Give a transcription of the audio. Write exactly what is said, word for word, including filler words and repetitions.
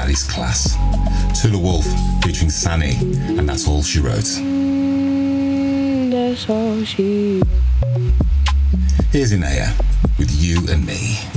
That is class. Tula Wolf featuring Sani, and That's All She Wrote. Mm, that's all she wrote. Here's Inaya with You and Me.